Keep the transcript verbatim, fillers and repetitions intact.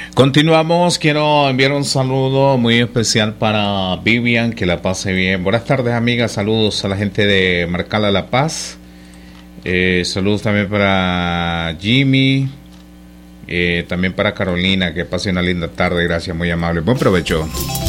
Continuamos, quiero enviar un saludo muy especial para Vivian, que la pase bien. Buenas tardes, amigas, saludos a la gente de Marcala La Paz. Eh, saludos también para Jimmy, eh, también para Carolina, que pase una linda tarde, gracias, muy amable. Buen provecho.